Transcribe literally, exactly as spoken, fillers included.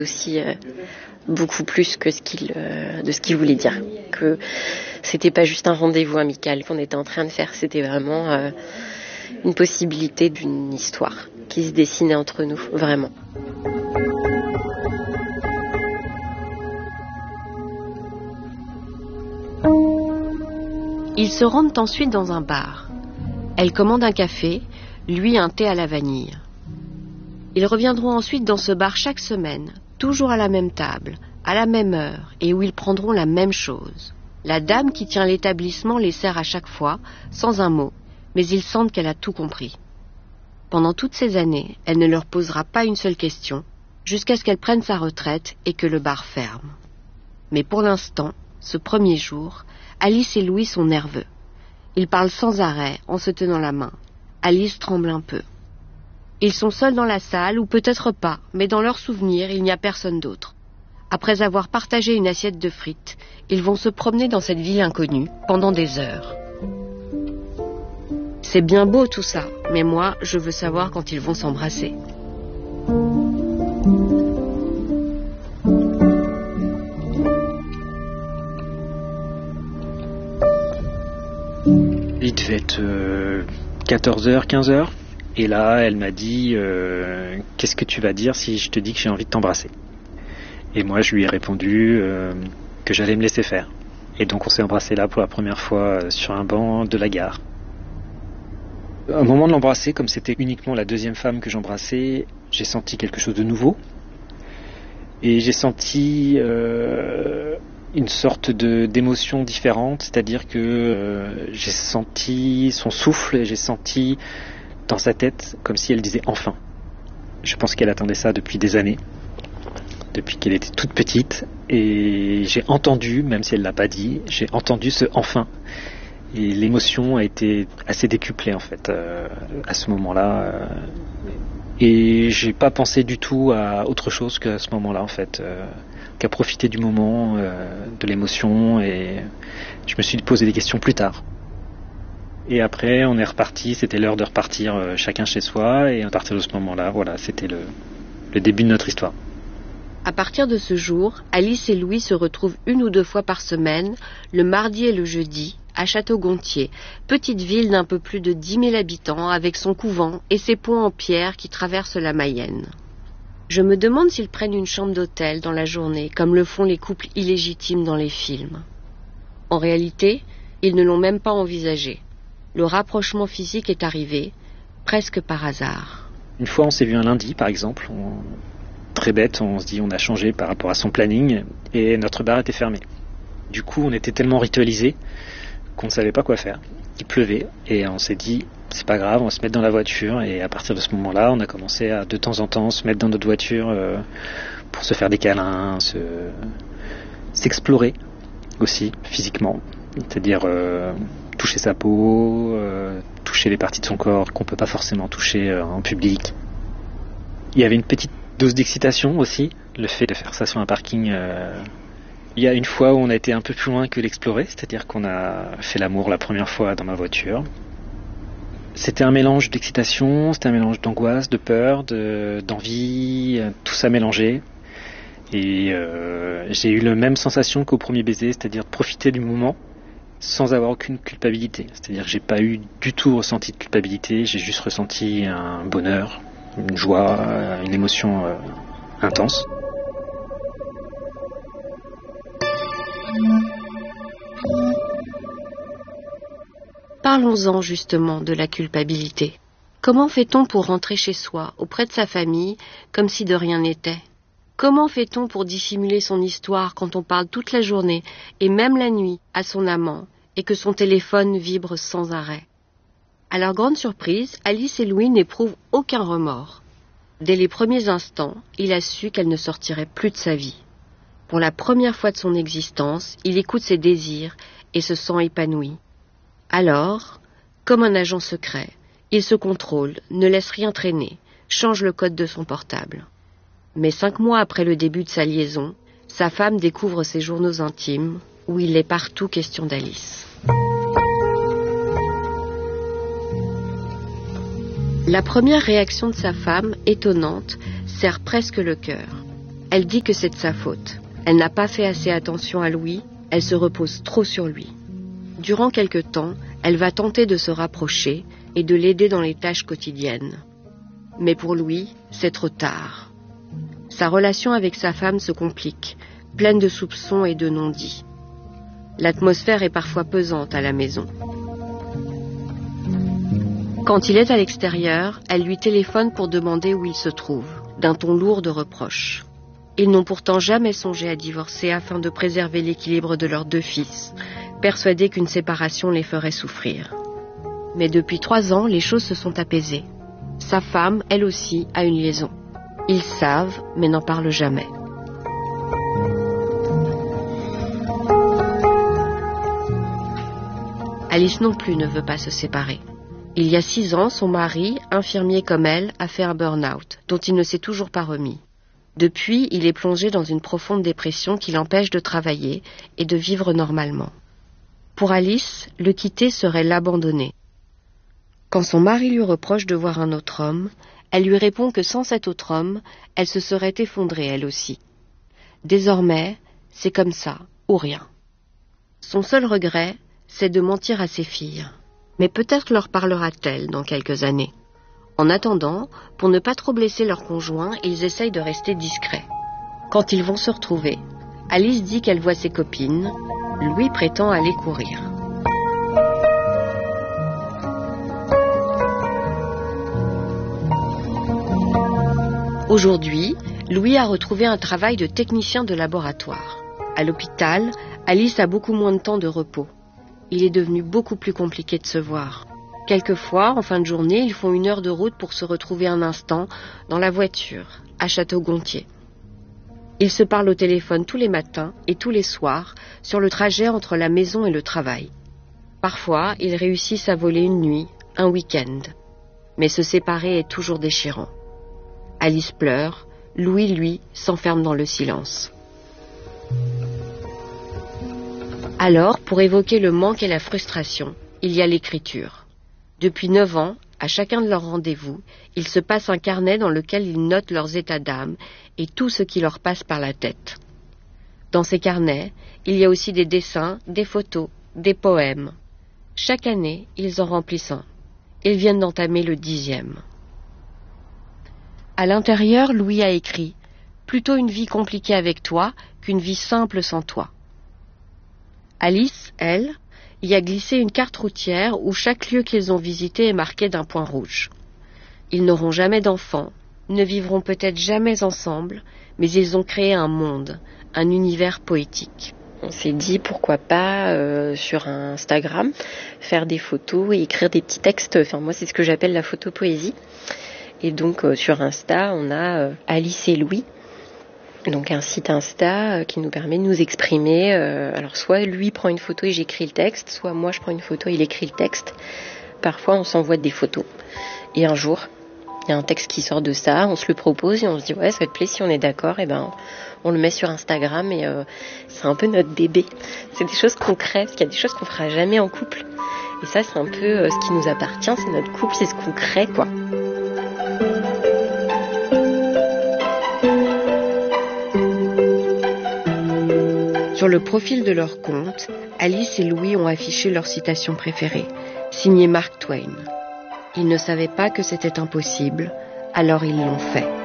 Aussi euh, beaucoup plus que ce qu'il, euh, de ce qu'il voulait dire. Que c'était pas juste un rendez-vous amical qu'on était en train de faire, c'était vraiment euh, une possibilité d'une histoire qui se dessinait entre nous, vraiment. Ils se rendent ensuite dans un bar. Elle commande un café, lui un thé à la vanille. Ils reviendront ensuite dans ce bar chaque semaine, toujours à la même table, à la même heure, et où ils prendront la même chose. La dame qui tient l'établissement les sert à chaque fois, sans un mot, mais ils sentent qu'elle a tout compris. Pendant toutes ces années, elle ne leur posera pas une seule question, jusqu'à ce qu'elle prenne sa retraite et que le bar ferme. Mais pour l'instant, ce premier jour, Alice et Louis sont nerveux. Ils parlent sans arrêt, en se tenant la main. Alice tremble un peu. Ils sont seuls dans la salle, ou peut-être pas, mais dans leurs souvenirs, il n'y a personne d'autre. Après avoir partagé une assiette de frites, ils vont se promener dans cette ville inconnue pendant des heures. C'est bien beau tout ça, mais moi, je veux savoir quand ils vont s'embrasser. Il devait être euh, quatorze heures, quinze heures. Et là, elle m'a dit euh, « Qu'est-ce que tu vas dire si je te dis que j'ai envie de t'embrasser ?» Et moi, je lui ai répondu euh, que j'allais me laisser faire. Et donc, on s'est embrassé là pour la première fois sur un banc de la gare. Au moment de l'embrasser, comme c'était uniquement la deuxième femme que j'embrassais, j'ai senti quelque chose de nouveau. Et j'ai senti euh, une sorte de, d'émotion différente, c'est-à-dire que euh, j'ai senti son souffle, et j'ai senti dans sa tête comme si elle disait « enfin ». Je pense qu'elle attendait ça depuis des années, depuis qu'elle était toute petite, et j'ai entendu, même si elle ne l'a pas dit, j'ai entendu ce « enfin ». Et l'émotion a été assez décuplée en fait euh, à ce moment-là. Euh, et j'ai pas pensé du tout à autre chose qu'à ce moment-là en fait, euh, qu'à profiter du moment, euh, de l'émotion. Et je me suis posé des questions plus tard. Et après, on est reparti. C'était l'heure de repartir euh, chacun chez soi. Et à partir de ce moment-là, voilà, c'était le, le début de notre histoire. À partir de ce jour, Alice et Louis se retrouvent une ou deux fois par semaine, le mardi et le jeudi, à Château-Gontier, petite ville d'un peu plus de dix mille habitants avec son couvent et ses ponts en pierre qui traversent la Mayenne. Je me demande s'ils prennent une chambre d'hôtel dans la journée, comme le font les couples illégitimes dans les films. En réalité, ils ne l'ont même pas envisagé. Le rapprochement physique est arrivé, presque par hasard. Une fois, on s'est vu un lundi, par exemple. On... Très bête, on se dit on a changé par rapport à son planning et notre bar était fermé. Du coup, on était tellement ritualisés qu'on ne savait pas quoi faire. Il pleuvait et on s'est dit c'est pas grave, on va se mettre dans la voiture. Et à partir de ce moment-là, on a commencé à de temps en temps se mettre dans notre voiture euh, pour se faire des câlins, se... s'explorer aussi physiquement, c'est-à-dire euh, toucher sa peau, euh, toucher les parties de son corps qu'on peut pas forcément toucher euh, en public. Il y avait une petite dose d'excitation aussi, le fait de faire ça sur un parking. Euh... Il y a une fois où on a été un peu plus loin que l'explorer, c'est-à-dire qu'on a fait l'amour la première fois dans ma voiture. C'était un mélange d'excitation, c'était un mélange d'angoisse, de peur, de, d'envie, tout ça mélangé. Et euh, j'ai eu la même sensation qu'au premier baiser, c'est-à-dire de profiter du moment sans avoir aucune culpabilité. C'est-à-dire que j'ai pas eu du tout ressenti de culpabilité, j'ai juste ressenti un bonheur, une joie, une émotion euh, intense. Parlons-en justement de la culpabilité. Comment fait-on pour rentrer chez soi, auprès de sa famille, comme si de rien n'était ? Comment fait-on pour dissimuler son histoire quand on parle toute la journée, et même la nuit, à son amant, et que son téléphone vibre sans arrêt ? À leur grande surprise, Alice et Louis n'éprouvent aucun remords. Dès les premiers instants, il a su qu'elle ne sortirait plus de sa vie. Pour la première fois de son existence, il écoute ses désirs et se sent épanoui. Alors, comme un agent secret, il se contrôle, ne laisse rien traîner, change le code de son portable. Mais cinq mois après le début de sa liaison, sa femme découvre ses journaux intimes, où il est partout question d'Alice. La première réaction de sa femme, étonnante, serre presque le cœur. Elle dit que c'est de sa faute. Elle n'a pas fait assez attention à Louis, elle se repose trop sur lui. Durant quelque temps, elle va tenter de se rapprocher et de l'aider dans les tâches quotidiennes. Mais pour Louis, c'est trop tard. Sa relation avec sa femme se complique, pleine de soupçons et de non-dits. L'atmosphère est parfois pesante à la maison. Quand il est à l'extérieur, elle lui téléphone pour demander où il se trouve, d'un ton lourd de reproches. Ils n'ont pourtant jamais songé à divorcer afin de préserver l'équilibre de leurs deux fils, persuadés qu'une séparation les ferait souffrir. Mais depuis trois ans, les choses se sont apaisées. Sa femme, elle aussi, a une liaison. Ils savent, mais n'en parlent jamais. Alice non plus ne veut pas se séparer. Il y a six ans, son mari, infirmier comme elle, a fait un burn-out, dont il ne s'est toujours pas remis. Depuis, il est plongé dans une profonde dépression qui l'empêche de travailler et de vivre normalement. Pour Alice, le quitter serait l'abandonner. Quand son mari lui reproche de voir un autre homme, elle lui répond que sans cet autre homme, elle se serait effondrée elle aussi. Désormais, c'est comme ça, ou rien. Son seul regret, c'est de mentir à ses filles. Mais peut-être leur parlera-t-elle dans quelques années. En attendant, pour ne pas trop blesser leur conjoint, ils essayent de rester discrets. Quand ils vont se retrouver, Alice dit qu'elle voit ses copines. Louis prétend aller courir. Aujourd'hui, Louis a retrouvé un travail de technicien de laboratoire. À l'hôpital, Alice a beaucoup moins de temps de repos. Il est devenu beaucoup plus compliqué de se voir. Quelquefois, en fin de journée, ils font une heure de route pour se retrouver un instant dans la voiture, à Château-Gontier. Ils se parlent au téléphone tous les matins et tous les soirs sur le trajet entre la maison et le travail. Parfois, ils réussissent à voler une nuit, un week-end. Mais se séparer est toujours déchirant. Alice pleure, Louis, lui, s'enferme dans le silence. Alors, pour évoquer le manque et la frustration, il y a l'écriture. Depuis neuf ans, à chacun de leurs rendez-vous, ils se passent un carnet dans lequel ils notent leurs états d'âme et tout ce qui leur passe par la tête. Dans ces carnets, il y a aussi des dessins, des photos, des poèmes. Chaque année, ils en remplissent un. Ils viennent d'entamer le dixième. À l'intérieur, Louis a écrit « Plutôt une vie compliquée avec toi qu'une vie simple sans toi ». Alice, elle, y a glissé une carte routière où chaque lieu qu'ils ont visité est marqué d'un point rouge. Ils n'auront jamais d'enfants, ne vivront peut-être jamais ensemble, mais ils ont créé un monde, un univers poétique. On s'est dit pourquoi pas euh, sur Instagram faire des photos et écrire des petits textes. Enfin moi c'est ce que j'appelle la photopoésie. Et donc euh, sur Insta on a euh, Alice et Louis. Donc un site Insta euh, qui nous permet de nous exprimer. Euh, alors soit lui prend une photo et j'écris le texte, soit moi je prends une photo et il écrit le texte. Parfois on s'envoie des photos. Et un jour, il y a un texte qui sort de ça, on se le propose et on se dit ouais ça te plaît, si on est d'accord, et ben on le met sur Instagram et euh, c'est un peu notre bébé. C'est des choses concrètes, parce qu'il y a des choses qu'on fera jamais en couple. Et ça c'est un peu euh, ce qui nous appartient, c'est notre couple, c'est ce qu'on crée quoi. Sur le profil de leur compte, Alice et Louis ont affiché leur citation préférée, signée Mark Twain. Ils ne savaient pas que c'était impossible, alors ils l'ont fait.